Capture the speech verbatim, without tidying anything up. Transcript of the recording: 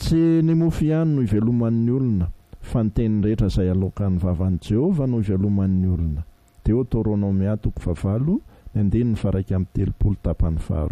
tsy ny mofo ihany no iveloman'ny olona fa ny teny rehetra izay alokan'ny vavan'i Jehovah no iveloman'ny olona. Deutéronome toko fahavalo ny andininy faha iraika amby telopolo tapany faharoa.